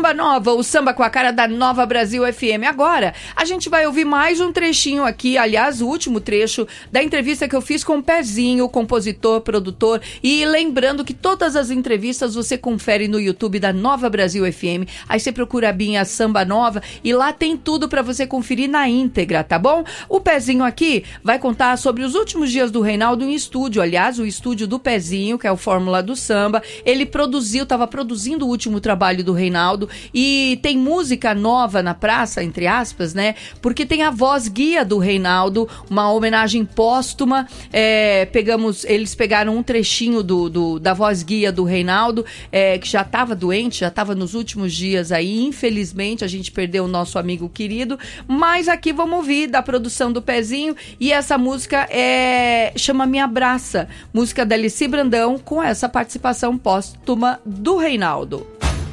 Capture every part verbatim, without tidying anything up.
Samba Nova, o samba com a cara da Nova Brasil F M. Agora, a gente vai ouvir mais um trechinho aqui, aliás, o último trecho da entrevista que eu fiz com o Pezinho, compositor, produtor. E lembrando que todas as entrevistas você confere no YouTube da Nova Brasil F M. Aí você procura a Binha Samba Nova e lá tem tudo para você conferir na íntegra, tá bom? O Pezinho aqui vai contar sobre os últimos dias do Reinaldo em estúdio. Aliás, o estúdio do Pezinho, que é o Fórmula do Samba. Ele produziu, estava produzindo o último trabalho do Reinaldo e tem música nova na praça, entre aspas, né? Porque tem a voz guia do Reinaldo, uma homenagem póstuma. É, pegamos, eles pegaram um trechinho do, do, da voz guia do Reinaldo, é, que já estava doente, já estava nos últimos dias aí. Infelizmente, a gente perdeu o nosso amigo querido. Mas aqui vamos ouvir da produção do Pezinho. E essa música é, chama Me Abraça, música da Alici Brandão, com essa participação póstuma do Reinaldo.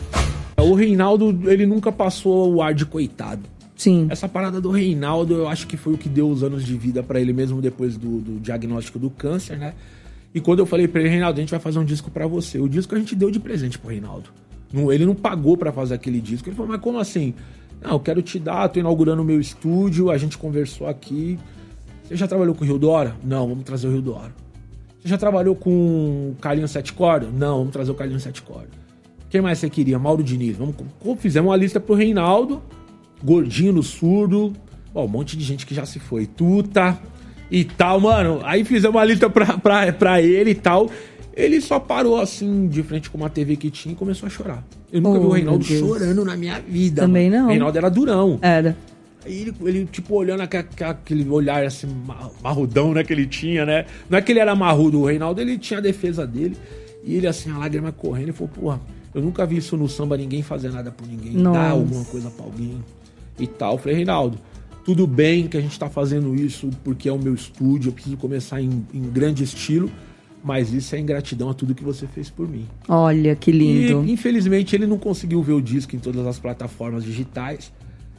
O Reinaldo, ele nunca passou o ar de coitado. Sim. Essa parada do Reinaldo, eu acho que foi o que deu os anos de vida pra ele mesmo depois do, do diagnóstico do câncer, né? E quando eu falei pra ele, Reinaldo, a gente vai fazer um disco pra você. O disco a gente deu de presente pro Reinaldo. Não, ele não pagou pra fazer aquele disco. Ele falou, mas como assim? Não, eu quero te dar, tô inaugurando o meu estúdio, a gente conversou aqui. Você já trabalhou com o Rio Dora? Não, vamos trazer o Rio Dora. Você já trabalhou com o Carlinhos Sete Cordas? Não, vamos trazer o Carlinhos Sete Cordas. Quem mais você queria? Mauro Diniz. Vamos, fizemos uma lista pro Reinaldo, Gordinho no Surdo, ó, um monte de gente que já se foi, Tuta e tal, mano. Aí fizemos uma lista pra, pra, pra ele e tal. Ele só parou assim, de frente com uma T V que tinha e começou a chorar. Eu nunca oh, vi o Reinaldo chorando na minha vida. Também mano. não. O Reinaldo era durão. Era. Aí ele, ele, tipo, olhando aquele, aquele olhar assim, marrudão, né, que ele tinha, né? Não é que ele era marrudo, o Reinaldo, ele tinha a defesa dele. E ele, assim, a lágrima correndo, e falou, porra, eu nunca vi isso no samba, ninguém fazer nada por ninguém, Nossa. dar alguma coisa pra alguém e tal. Eu falei, Reinaldo, tudo bem que a gente tá fazendo isso porque é o meu estúdio, eu preciso começar em, em grande estilo, mas isso é ingratidão a tudo que você fez por mim. Olha, que lindo. E, infelizmente, ele não conseguiu ver o disco em todas as plataformas digitais.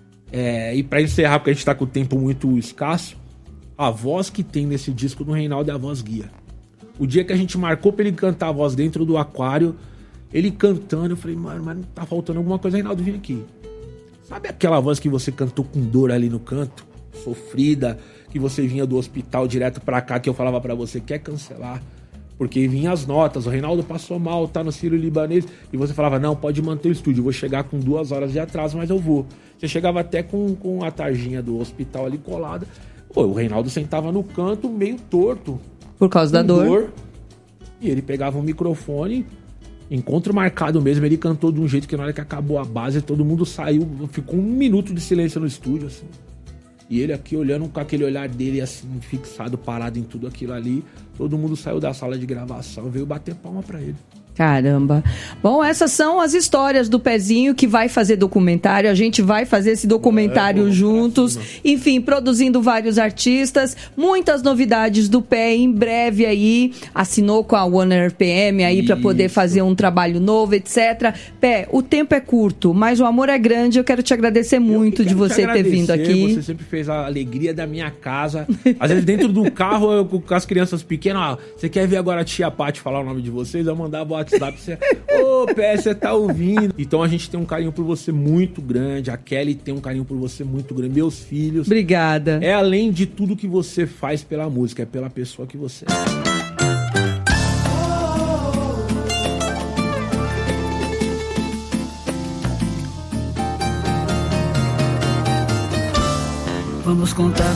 É, e pra encerrar, porque a gente tá com o tempo muito escasso, a voz que tem nesse disco do Reinaldo é a voz guia. O dia que a gente marcou pra ele cantar a voz dentro do aquário, ele cantando, eu falei, mano, mas tá faltando alguma coisa, Reinaldo, vem aqui. Sabe aquela voz que você cantou com dor ali no canto? Sofrida, que você vinha do hospital direto pra cá, que eu falava pra você, quer cancelar? Porque vinha as notas, o Reinaldo passou mal, tá no Sírio-Libanês, e você falava, não, pode manter o estúdio, eu vou chegar com duas horas de atraso, mas eu vou. Você chegava até com, com a tarjinha do hospital ali colada. Pô, o Reinaldo sentava no canto, meio torto. Por causa da dor. dor. E ele pegava o microfone, encontro marcado mesmo, ele cantou de um jeito que na hora que acabou a base, todo mundo saiu, ficou um minuto de silêncio no estúdio, assim. E ele aqui olhando com aquele olhar dele assim, fixado, parado em tudo aquilo ali. Todo mundo saiu da sala de gravação, veio bater palma pra ele. Caramba. Bom, essas são as histórias do Pezinho, que vai fazer documentário. A gente vai fazer esse documentário é, juntos. Enfim, produzindo vários artistas. Muitas novidades do Pé em breve aí. Assinou com a Warner R P M aí para poder fazer um trabalho novo, etcétera. Pé, o tempo é curto, mas o amor é grande. Eu quero te agradecer muito de você ter vindo aqui. Você sempre fez a alegria da minha casa. Às vezes dentro do carro, eu, com as crianças pequenas, ó, você quer ver agora a tia Paty falar o nome de vocês? Eu mandava o WhatsApp, você, ô, Pé, você tá ouvindo. Então a gente tem um carinho por você muito grande, a Kelly tem um carinho por você muito grande, meus filhos. Obrigada. É além de tudo que você faz pela música, é pela pessoa que você é. Vamos contar